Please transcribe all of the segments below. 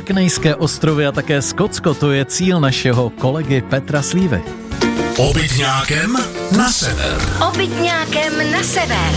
Orknejské ostrovy a také Skotsko, to je cíl našeho kolegy Petra Slívy. Obytňákem na sever. Obytňákem na sever.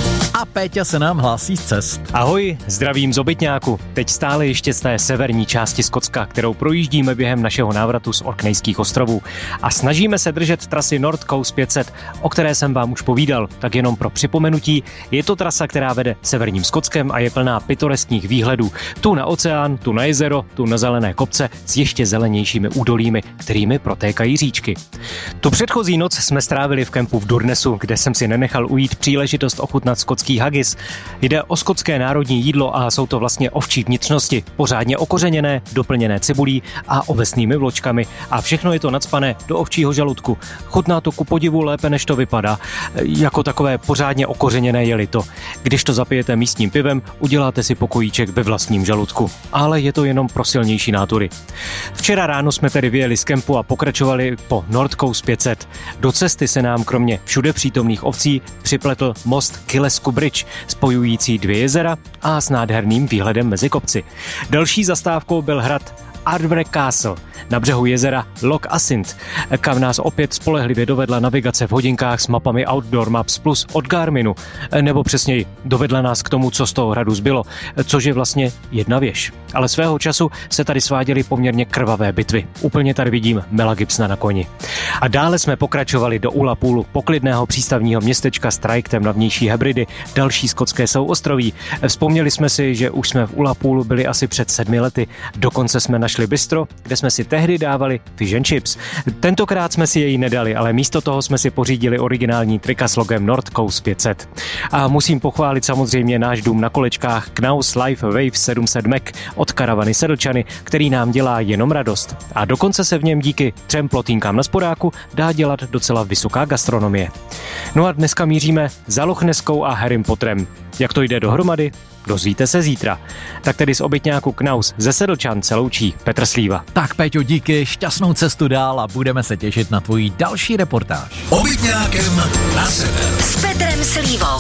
A Péťa se nám hlásí z cest. Ahoj, zdravím z Obytňáku. Teď stále ještě z té severní části Skotska, kterou projíždíme během našeho návratu z Orknejských ostrovů. A snažíme se držet trasy North Coast 500, o které jsem vám už povídal. Tak jenom pro připomenutí, je to trasa, která vede severním Skotskem a je plná pitoreskních výhledů. Tu na oceán, tu na jezero, tu na zelené kopce s ještě zelenějšími údolími, kterými protékají říčky. Tu předchozí noc jsme strávili v kempu v Durnesu, kde jsem si nenechal ujít příležitost ochutnat skotský haggis. Jde o skotské národní jídlo a jsou to vlastně ovčí vnitřnosti, pořádně okořeněné, doplněné cibulí a ovesnými vločkami. A všechno je to nacpané do ovčího žaludku. Chutná to ku podivu lépe, než to vypadá. Jako takové pořádně okořeněné jelito. Když to zapijete místním pivem, uděláte si pokojíček ve vlastním žaludku. Ale je to jenom pro silnější nátury. Včera ráno jsme tedy vyjeli z kempu a pokračovali po North Coast 500. Do cesty se nám kromě všude přítomných ovcí připletl most Kilesku Bridge, spojující dvě jezera a s nádherným výhledem mezi kopci. Další zastávkou byl hrad Ardwick Castle na břehu jezera Loch Assynt, kam nás opět spolehlivě dovedla navigace v hodinkách s mapami Outdoor Maps Plus od Garminu, nebo přesněji dovedla nás k tomu, co z toho hradu zbylo, což je vlastně jedna věž. Ale svého času se tady sváděly poměrně krvavé bitvy. Úplně tady vidím Mela Gibsona na koni. A dále jsme pokračovali do Ullapoolu, poklidného přístavního městečka s trajektem na vnější Hebridy, další skotské souostroví. Vzpomněli jsme si, že už jsme v Ullapoolu byli asi před 7 lety. Dokonce jsme našli bistro, kde jsme si tehdy dávali fish and chips. Tentokrát jsme si jej nedali, ale místo toho jsme si pořídili originální trika s logem North Coast 500. A musím pochválit samozřejmě náš dům na kolečkách Knaus Life Wave 700 Mac od karavany Sedlčany, který nám dělá jenom radost. A dokonce se v něm díky 3 plotýnkám na sporáku dá dělat docela vysoká gastronomie. No a dneska míříme za Lochneskou a Harrym Potterem. Jak to jde dohromady? Dozvíte se zítra. Tak tedy z Obytňáku Knaus ze Sedlčan se loučí Petr Slíva. Tak Péťo, díky, šťastnou cestu dál a budeme se těšit na tvoji další reportáž. Obytňákem na sever. S Petrem Slívou.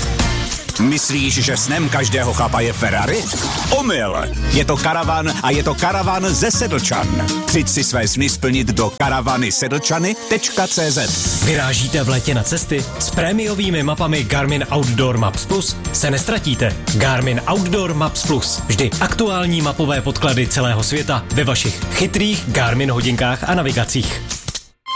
Myslíš, že snem každého chlapa je Ferrari? Omyl! Je to karavan a je to karavan ze Sedlčan. Přijď si své sny splnit do karavanysedlčany.cz. Vyrážíte v létě na cesty? S prémiovými mapami Garmin Outdoor Maps Plus se nestratíte. Garmin Outdoor Maps Plus. Vždy aktuální mapové podklady celého světa ve vašich chytrých Garmin hodinkách a navigacích.